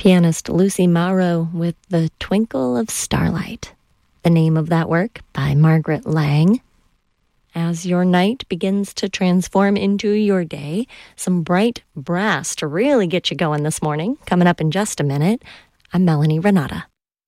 Pianist Lucy Morrow with The Twinkle of Starlight. The name of that work by Margaret Lang. As your night begins to transform into your day, some bright brass to really get you going this morning. Coming up in just a minute, I'm Melanie Renata.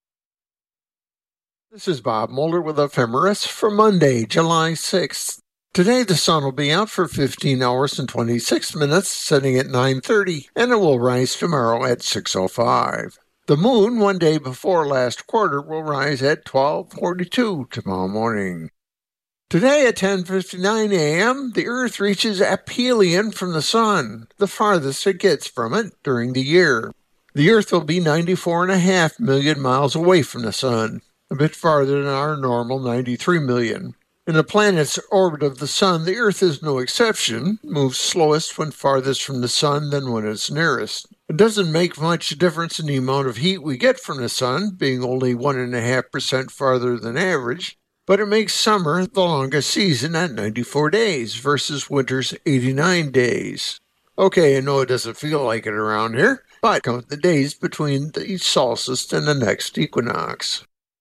This is Bob Moeller with Ephemeris for Monday, July 6th. Today the sun will be out for 15 hours and 26 minutes, setting at 9:30, and it will rise tomorrow at 6:05. The moon, one day before last quarter, will rise at 12:42 tomorrow morning. Today at 10:59 a.m., the Earth reaches aphelion from the Sun, the farthest it gets from it during the year. The Earth will be 94.5 million miles away from the Sun, a bit farther than our normal 93 million. In a planet's orbit of the Sun, the Earth is no exception, moves slowest when farthest from the Sun than when it's nearest. It doesn't make much difference in the amount of heat we get from the Sun, being only 1.5% farther than average. But it makes summer the longest season at 94 days versus winter's 89 days. Okay, I know it doesn't feel like it around here, but count the days between each solstice and the next equinox.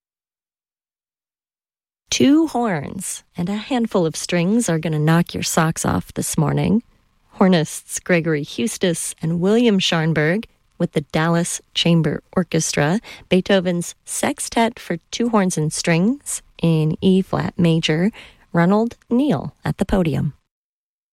2 horns and a handful of strings are going to knock your socks off this morning. Hornists Gregory Hustis and William Scharnberg with the Dallas Chamber Orchestra, Beethoven's Sextet for 2 horns and strings in E-flat major, Ronald Neal at the podium.